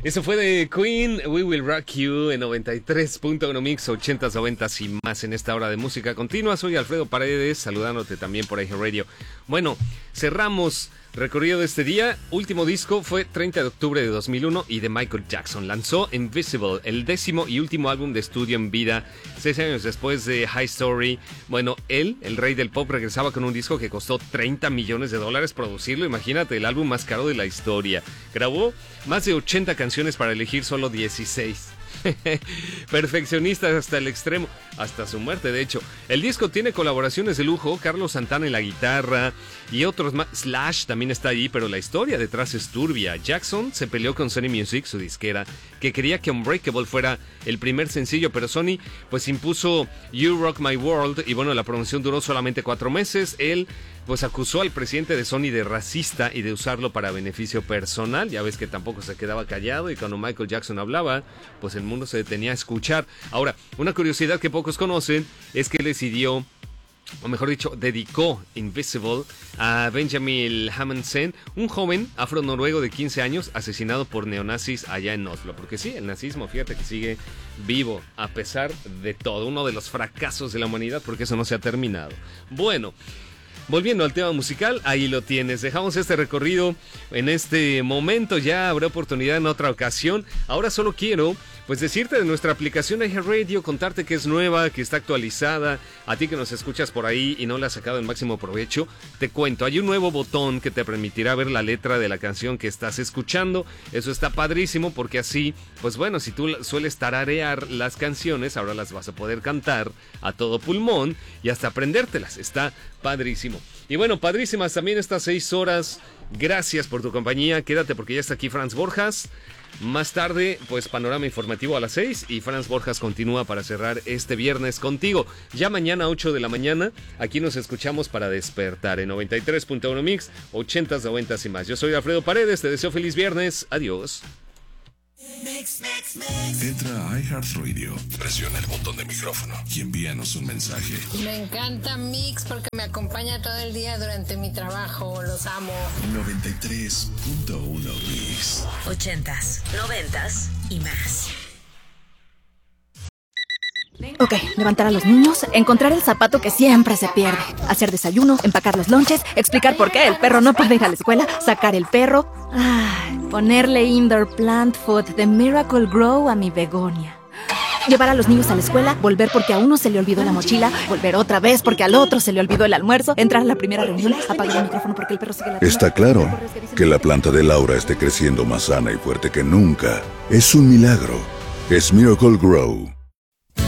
Eso fue de Queen, We Will Rock You en 93.1 Mix, 80s, 90s y más en esta hora de música continua. Soy Alfredo Paredes, saludándote también por iHeartRadio. Bueno, cerramos recorrido de este día. Último disco fue 30 de octubre de 2001 y de Michael Jackson. Lanzó Invisible, el 10º y último álbum de estudio en vida, 6 años después de High Story. Bueno, él, el rey del pop, regresaba con un disco que costó $30 millones producirlo. Imagínate, el álbum más caro de la historia. Grabó más de 80 canciones para elegir solo 16. Perfeccionista hasta el extremo, hasta su muerte de hecho. El disco tiene colaboraciones de lujo, Carlos Santana en la guitarra y otros más. Slash también está ahí, pero la historia detrás es turbia. Jackson se peleó con Sony Music, su disquera, que quería que Unbreakable fuera el primer sencillo, pero Sony pues impuso You Rock My World y bueno, la promoción duró solamente 4 meses. Él pues acusó al presidente de Sony de racista y de usarlo para beneficio personal. Ya ves que tampoco se quedaba callado y cuando Michael Jackson hablaba, pues el mundo se detenía a escuchar. Ahora, una curiosidad que pocos conocen es que él decidió, o mejor dicho, dedicó Invisible a Benjamin Hammondsen, un joven afro-noruego de 15 años asesinado por neonazis allá en Oslo. Porque sí, el nazismo, fíjate que sigue vivo a pesar de todo. Uno de los fracasos de la humanidad, porque eso no se ha terminado. Bueno, volviendo al tema musical, ahí lo tienes. Dejamos este recorrido en este momento, ya habrá oportunidad en otra ocasión. Ahora solo quiero pues decirte de nuestra aplicación iHeartRadio, contarte que es nueva, que está actualizada. A ti que nos escuchas por ahí y no le has sacado el máximo provecho, te cuento, hay un nuevo botón que te permitirá ver la letra de la canción que estás escuchando. Eso está padrísimo porque así, pues bueno, si tú sueles tararear las canciones, ahora las vas a poder cantar a todo pulmón y hasta aprendértelas. Está padrísimo. Y bueno, padrísimas también estas 6 horas. Gracias por tu compañía. Quédate porque ya está aquí Franz Borjas. Más tarde, pues panorama informativo a las 6 y Franz Borjas continúa para cerrar este viernes contigo. Ya mañana 8 de la mañana, aquí nos escuchamos para despertar en 93.1 Mix, 80s, 90s y más. Yo soy Alfredo Paredes, te deseo feliz viernes. Adiós. Entra a iHeartRadio, presiona el botón de micrófono y envíanos un mensaje. Me encanta Mix porque me acompaña todo el día durante mi trabajo. Los amo. 93.1 Mix. 80s, 90s y más. Ok, levantar a los niños, encontrar el zapato que siempre se pierde, hacer desayuno, empacar los lonches, explicar por qué el perro no puede ir a la escuela, sacar el perro, ponerle indoor plant food de Miracle Grow a mi begonia. Llevar a los niños a la escuela, volver porque a uno se le olvidó la mochila, volver otra vez porque al otro se le olvidó el almuerzo, entrar a la primera reunión, apagar el micrófono porque el perro sigue la... Está claro que la planta de Laura esté creciendo más sana y fuerte que nunca. Es un milagro. Es Miracle Grow.